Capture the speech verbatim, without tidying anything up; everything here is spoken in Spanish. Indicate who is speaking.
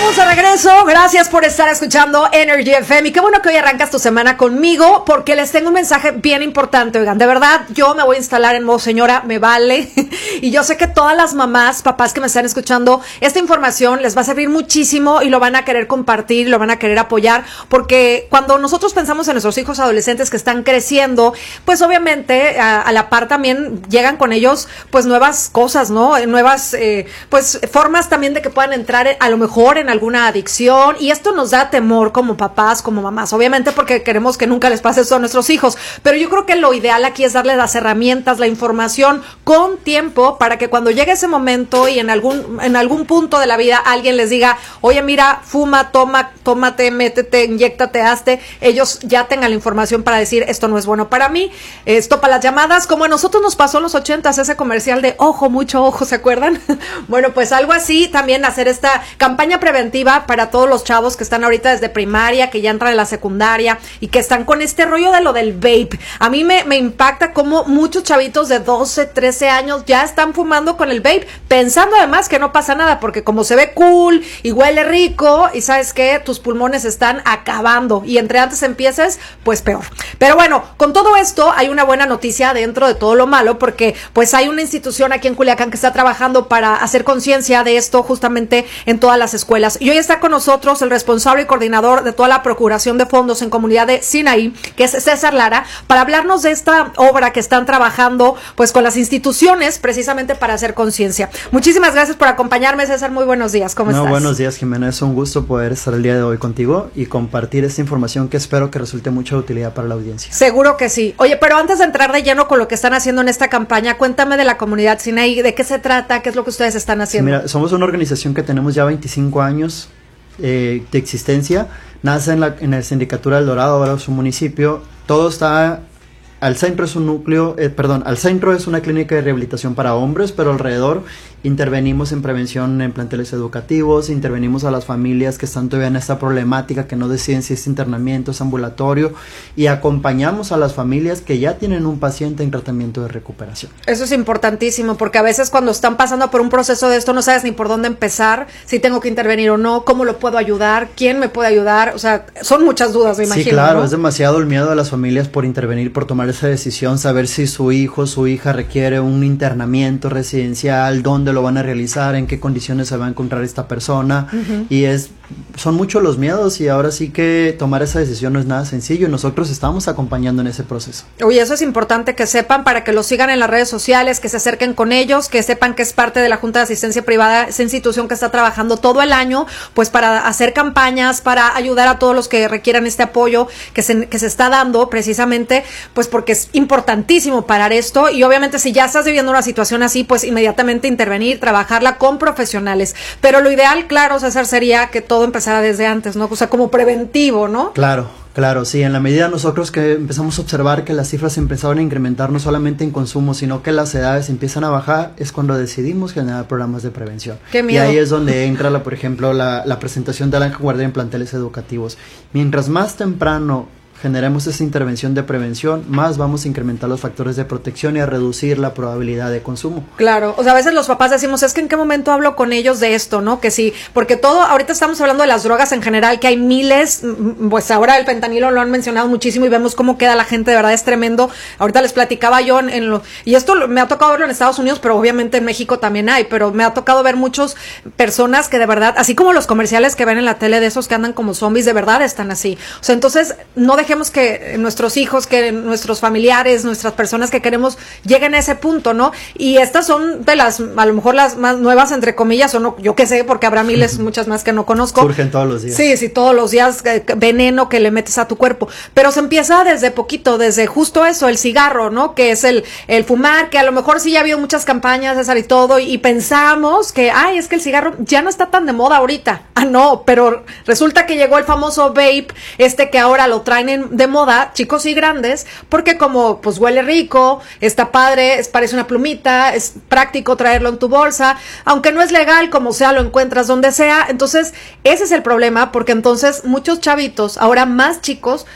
Speaker 1: Estamos de regreso, gracias por estar escuchando Energy F M y qué bueno que hoy arrancas tu semana conmigo porque les tengo un mensaje bien importante, oigan, de verdad yo me voy a instalar en modo señora, me vale y yo sé que todas las mamás, papás que me están escuchando, esta información les va a servir muchísimo y lo van a querer compartir, lo van a querer apoyar porque cuando nosotros pensamos en nuestros hijos adolescentes que están creciendo, pues obviamente a, a la par también llegan con ellos pues nuevas cosas, ¿no? Nuevas eh, pues formas también de que puedan entrar a lo mejor en alguna adicción y esto nos da temor como papás, como mamás, obviamente porque queremos que nunca les pase eso a nuestros hijos, pero yo creo que lo ideal aquí es darles las herramientas, la información con tiempo para que cuando llegue ese momento y en algún en algún punto de la vida alguien les diga, oye mira, fuma, toma, tómate, métete, inyéctate, hazte, ellos ya tengan la información para decir esto no es bueno para mí, esto para las llamadas, como a nosotros nos pasó en los ochentas ese comercial de ojo, mucho ojo, ¿se acuerdan? Bueno, pues algo así, también hacer esta campaña preventiva para todos los chavos que están ahorita desde primaria, que ya entran en la secundaria y que están con este rollo de lo del vape. A mí me, me impacta cómo muchos chavitos de doce, trece años ya están fumando con el vape, pensando además que no pasa nada, porque como se ve cool y huele rico, y sabes que tus pulmones están acabando, y entre antes empieces, pues peor. Pero bueno, con todo esto hay una buena noticia dentro de todo lo malo, porque pues hay una institución aquí en Culiacán que está trabajando para hacer conciencia de esto justamente en todas las escuelas. Y hoy está con nosotros el responsable y coordinador de toda la procuración de fondos en comunidad de Sinaí, que es César Lara, para hablarnos de esta obra que están trabajando pues con las instituciones precisamente para hacer conciencia. Muchísimas gracias por acompañarme, César. Muy buenos días. ¿Cómo
Speaker 2: no,
Speaker 1: estás?
Speaker 2: Buenos días, Jimena. Es un gusto poder estar el día de hoy contigo y compartir esta información que espero que resulte mucha utilidad para la audiencia.
Speaker 1: Seguro que sí. Oye, pero antes de entrar de lleno con lo que están haciendo en esta campaña, cuéntame de la comunidad Sinaí, de qué se trata, qué es lo que ustedes están haciendo.
Speaker 2: Sí, mira, somos una organización que tenemos ya veinticinco años eh, de existencia. Nace en la en la Sindicatura del Dorado, ahora su municipio. Todo está... Al centro es un núcleo, eh, perdón, al centro es una clínica de rehabilitación para hombres, pero alrededor intervenimos en prevención en planteles educativos, intervenimos a las familias que están todavía en esta problemática, que no deciden si es internamiento, es ambulatorio, y acompañamos a las familias que ya tienen un paciente en tratamiento de recuperación.
Speaker 1: Eso es importantísimo, porque a veces cuando están pasando por un proceso de esto no sabes ni por dónde empezar, si tengo que intervenir o no, cómo lo puedo ayudar, quién me puede ayudar, o sea, son muchas dudas, me imagino.
Speaker 2: Sí, claro, ¿no?
Speaker 1: Es
Speaker 2: demasiado el miedo de las familias por intervenir, por tomar esa decisión, saber si su hijo, su hija requiere un internamiento residencial, dónde lo van a realizar, en qué condiciones se va a encontrar esta persona, uh-huh. y es son muchos los miedos y ahora sí que tomar esa decisión no es nada sencillo y nosotros estamos acompañando en ese proceso.
Speaker 1: Oye, eso es importante que sepan para que los sigan en las redes sociales, que se acerquen con ellos, que sepan que es parte de la Junta de Asistencia Privada, esa institución que está trabajando todo el año, pues para hacer campañas, para ayudar a todos los que requieran este apoyo que se, que se está dando precisamente, pues porque es importantísimo parar esto y obviamente si ya estás viviendo una situación así, pues inmediatamente intervenir, trabajarla con profesionales. Pero lo ideal, claro, César, sería que todo empezara desde antes, ¿no? O sea, como preventivo, ¿no?
Speaker 2: Claro, claro, sí. En la medida nosotros que empezamos a observar que las cifras empezaron a incrementar no solamente en consumo, sino que las edades empiezan a bajar, es cuando decidimos generar programas de prevención.
Speaker 1: Qué miedo.
Speaker 2: Y ahí es donde entra, la, por ejemplo, la, la presentación de la guardia en planteles educativos. Mientras más temprano generemos esa intervención de prevención, más vamos a incrementar los factores de protección y a reducir la probabilidad de consumo.
Speaker 1: Claro, o sea, a veces los papás decimos, es que en qué momento hablo con ellos de esto, ¿no? Que sí, porque todo, ahorita estamos hablando de las drogas en general, que hay miles, pues ahora el fentanilo lo han mencionado muchísimo y vemos cómo queda la gente, de verdad es tremendo. Ahorita les platicaba yo en, en lo, y esto me ha tocado verlo en Estados Unidos, pero obviamente en México también hay, pero me ha tocado ver muchas personas que de verdad, así como los comerciales que ven en la tele de esos que andan como zombies, de verdad están así. O sea, entonces, no dejemos que nuestros hijos, que nuestros familiares, nuestras personas que queremos lleguen a ese punto, ¿no? Y estas son de las, a lo mejor las más nuevas, entre comillas, o no, yo qué sé, porque habrá miles, muchas más que no conozco.
Speaker 2: Surgen todos los días.
Speaker 1: Sí, sí, todos los días, eh, veneno que le metes a tu cuerpo. Pero se empieza desde poquito, desde justo eso, el cigarro, ¿no? Que es el, el fumar, que a lo mejor sí ya ha habido muchas campañas, César, y todo, y, y pensamos que, ay, es que el cigarro ya no está tan de moda ahorita. Ah, no, pero resulta que llegó el famoso vape, este que ahora lo traen en de moda, chicos y grandes, porque como pues huele rico, está padre, es, parece una plumita, es práctico traerlo en tu bolsa, aunque no es legal, como sea, lo encuentras donde sea. Entonces, ese es el problema, porque entonces muchos chavitos, ahora más chicos,